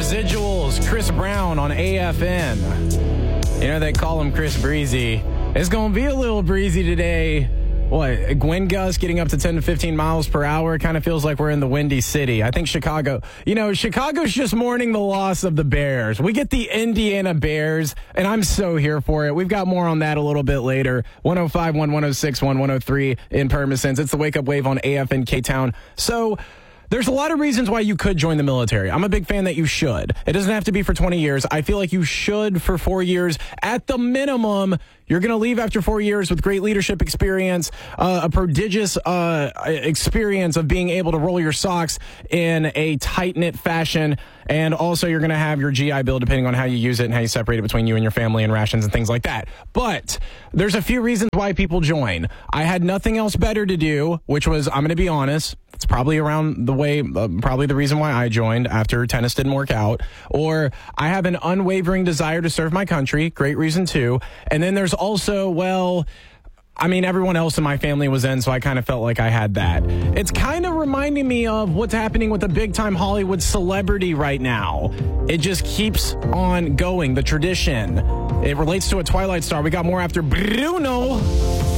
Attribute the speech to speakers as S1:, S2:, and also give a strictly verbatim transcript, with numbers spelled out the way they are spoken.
S1: Residuals, Chris Brown on A F N. You know, they call him Chris Breezy. It's going to be a little breezy today. What, wind gusts getting up to ten to fifteen miles per hour. Kind of feels like we're in the Windy City. I think Chicago, you know, Chicago's just mourning the loss of the Bears. We get the Indiana Bears, and I'm so here for it. We've got more on that a little bit later. one oh five one, one oh six one, one oh three in Permisons. It's the Wake Up Wave on A F N K-Town. So there's a lot of reasons why you could join the military. I'm a big fan that you should. It doesn't have to be for twenty years. I feel like you should for four years. At the minimum, you're going to leave after four years with great leadership experience, uh, a prodigious uh, experience of being able to roll your socks in a tight-knit fashion. And also, you're going to have your G I Bill depending on how you use it and how you separate it between you and your family and rations and things like that. But there's a few reasons why people join. I had nothing else better to do, which was, I'm going to be honest, it's probably around the way, uh, probably the reason why I joined after tennis didn't work out. Or I have an unwavering desire to serve my country. Great reason, too. And then there's also, well, I mean, everyone else in my family was in, so I kind of felt like I had that. It's kind of reminding me of what's happening with a big-time Hollywood celebrity right now. It just keeps on going, the tradition. It relates to a Twilight star. We got more after Bruno.